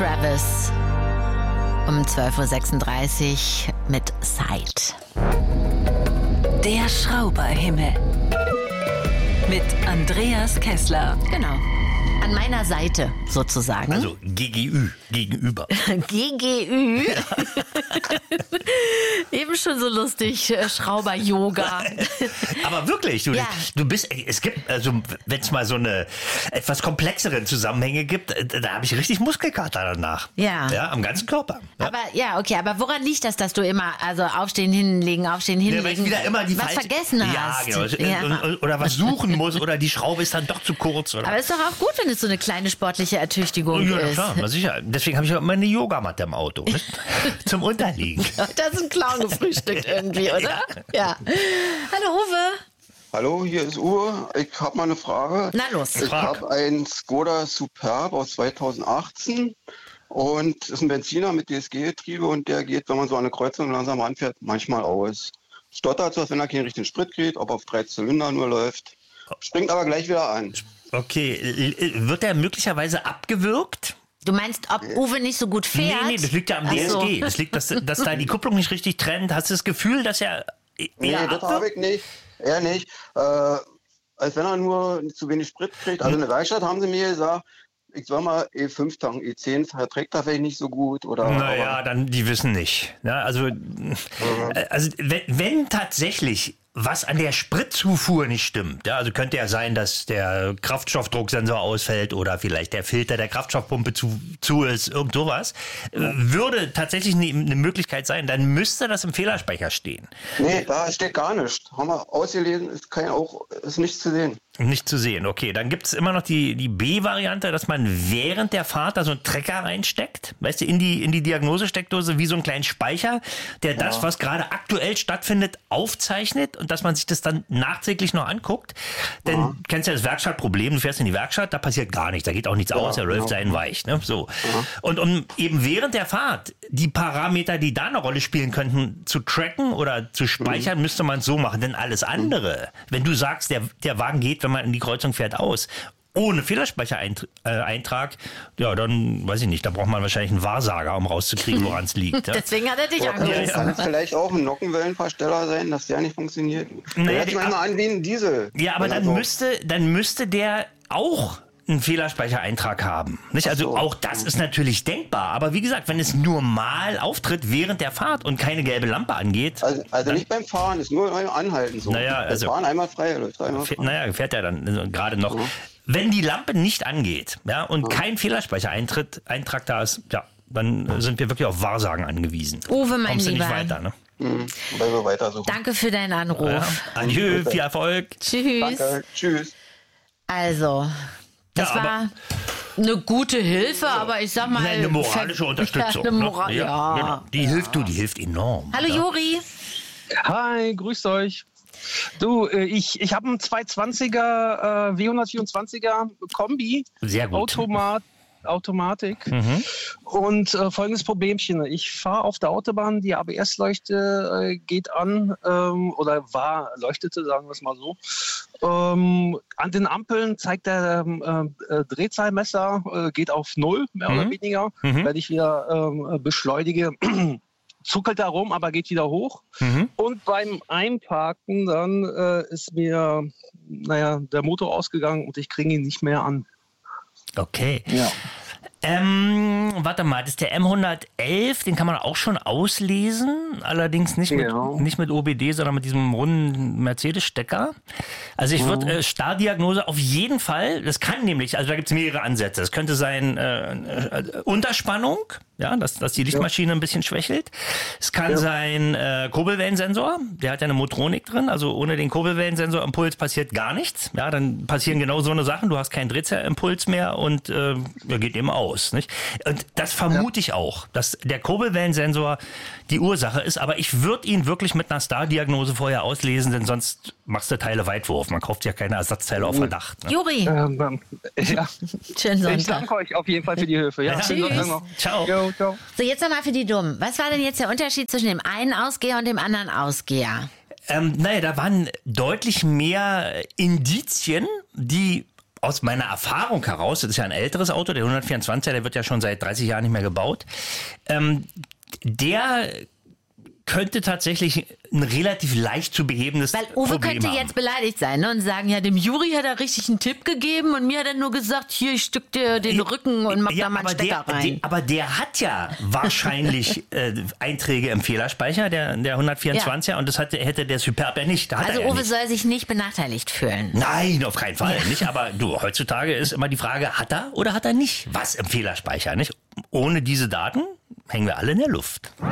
Travis um 12.36 Uhr mit Sight. Der Schrauberhimmel mit Andreas Kessler. Genau. An meiner Seite sozusagen. Also gegenüber. GGÜ. Eben schon so lustig, Schrauber-Yoga. Aber wirklich, du bist, es gibt, also wenn es mal so eine etwas komplexeren Zusammenhänge gibt, da habe ich richtig Muskelkater danach. Ja. Ja, am ganzen Körper. Ja. Aber woran liegt das, dass du immer, also aufstehen, hinlegen, weil ich wieder immer die was vergessen hast? Ja, genau. Ja. Oder was suchen muss oder die Schraube ist dann doch zu kurz. Oder? Aber ist doch auch gut, wenn es so eine kleine sportliche Ertüchtigung ist. Ja, klar, sicher. Deswegen habe ich auch immer eine Yogamatte im Auto. Ne? Zum Unterliegen. Da ist ein Clown gefrühstückt irgendwie, oder? Ja. Hallo Uwe. Hallo, hier ist Uwe. Ich habe mal eine Frage. Na los. Ich habe einen Skoda Superb aus 2018 und ist ein Benziner mit DSG-Getriebe und der geht, wenn man so an eine Kreuzung langsam ranfährt, manchmal aus. Stottert so, als wenn er keinen richtigen Sprit kriegt, ob auf 3 Zylinder nur läuft. Springt aber gleich wieder an. Okay, wird der möglicherweise abgewürgt? Du meinst, ob Uwe nicht so gut fährt? Nee, das liegt ja am DSG. So. Das liegt, dass da die Kupplung nicht richtig trennt. Hast du das Gefühl, dass er Nee, das habe ich nicht. Er nicht. Als wenn er nur zu wenig Sprit kriegt. Also in der Werkstatt haben sie mir gesagt, ich soll mal E5 tanken, E10 verträgt er vielleicht nicht so gut. Oder, naja, dann die wissen nicht. Ja, also wenn tatsächlich was an der Spritzufuhr nicht stimmt, ja, also könnte ja sein, dass der Kraftstoffdrucksensor ausfällt oder vielleicht der Filter der Kraftstoffpumpe zu ist, irgend sowas, würde tatsächlich eine Möglichkeit sein, dann müsste das im Fehlerspeicher stehen. Nee, da steht gar nichts. Haben wir ausgelesen, ist nichts zu sehen. Nicht zu sehen, okay. Dann gibt es immer noch die B-Variante, dass man während der Fahrt da so einen Trecker reinsteckt, weißt du, in die Diagnosesteckdose wie so einen kleinen Speicher, der das, was gerade aktuell stattfindet, aufzeichnet und dass man sich das dann nachträglich noch anguckt. Denn kennst ja das Werkstattproblem, du fährst in die Werkstatt, da passiert gar nichts, da geht auch nichts aus, der läuft sein weich. Ne? So. Und um eben während der Fahrt die Parameter, die da eine Rolle spielen könnten, zu tracken oder zu speichern, müsste man es so machen. Denn alles andere, wenn du sagst, der Wagen geht, wenn man in die Kreuzung fährt, aus, ohne Fehlerspeichereintrag, ja, dann weiß ich nicht, da braucht man wahrscheinlich einen Wahrsager, um rauszukriegen, woran es liegt. Ja? Deswegen hat er dich angerufen. Kann es vielleicht auch ein Nockenwellenversteller sein, dass der nicht funktioniert? Naja, hört sich manchmal an wie ein Diesel. Ja, aber dann müsste der auch einen Fehlerspeichereintrag haben. Nicht? Also auch das ist natürlich denkbar. Aber wie gesagt, wenn es nur mal auftritt während der Fahrt und keine gelbe Lampe angeht. Also nicht beim Fahren, ist nur beim Anhalten so. Naja, also Fahren einmal frei, läuft einmal frei. Naja, fährt er dann gerade noch. Wenn die Lampe nicht angeht, ja, und kein Fehlerspeichereintrag da ist, ja, dann sind wir wirklich auf Wahrsagen angewiesen. Uwe, mein Kommst du Lieber. nicht weiter, ne? Also weiter so. Danke für deinen Anruf. Ja. Adieu, viel Erfolg. Tschüss. Danke, tschüss. Also, das war eine gute Hilfe, aber ich sag mal... Eine moralische Unterstützung. Ja, eine Ja, genau. Die hilft enorm. Hallo Juri. Hi, grüßt euch. Du, ich habe einen 220er W124er Kombi. Sehr gut. Automatik. Und folgendes Problemchen. Ich fahre auf der Autobahn, die ABS-Leuchte geht an leuchtete, sagen wir es mal so. An den Ampeln zeigt der Drehzahlmesser, geht auf 0, mehr oder weniger. Wenn ich wieder beschleunige, zuckelt er rum, aber geht wieder hoch. Und beim Einparken dann ist mir der Motor ausgegangen und ich kriege ihn nicht mehr an. Okay. Ja. Warte mal, das ist der M111, den kann man auch schon auslesen, allerdings nicht mit OBD, sondern mit diesem runden Mercedes-Stecker. Also ich würde Starrdiagnose auf jeden Fall, das kann nämlich, also da gibt es mehrere Ansätze. Es könnte sein Unterspannung, ja, dass die Lichtmaschine ein bisschen schwächelt. Es kann sein Kurbelwellensensor, der hat ja eine Motronik drin, also ohne den Kurbelwellensensor-Impuls passiert gar nichts. Ja, dann passieren genau so eine Sachen, du hast keinen Drehzahlimpuls mehr und er geht eben aus. Nicht? Und das vermute ich auch, dass der Kurbelwellensensor die Ursache ist, aber ich würde ihn wirklich mit einer Star-Diagnose vorher auslesen, denn sonst machst du Teile Weitwurf. Man kauft ja keine Ersatzteile auf Verdacht. Ne? Juri. Ja. Schönen Sonntag. Ich danke euch auf jeden Fall für die Hilfe. Ja, Tschüss. Ciao. Jo, ciao. So, jetzt nochmal für die Dummen. Was war denn jetzt der Unterschied zwischen dem einen Ausgeher und dem anderen Ausgeher? Da waren deutlich mehr Indizien, die aus meiner Erfahrung heraus, das ist ja ein älteres Auto, der 124er, der wird ja schon seit 30 Jahren nicht mehr gebaut, der könnte tatsächlich ein relativ leicht zu behebendes Weil Uwe Problem könnte haben. jetzt beleidigt sein, ne, und sagen, ja, dem Juri hat er richtig einen Tipp gegeben und mir hat er nur gesagt, hier, ich stück dir den Rücken und mach da mal einen Stecker rein. Aber der hat ja wahrscheinlich Einträge im Fehlerspeicher, der 124er, und das hätte der Superb ja nicht. Also Uwe soll sich nicht benachteiligt fühlen. Nein, auf keinen Fall nicht. Aber du, heutzutage ist immer die Frage, hat er oder hat er nicht was im Fehlerspeicher, nicht? Ohne diese Daten hängen wir alle in der Luft.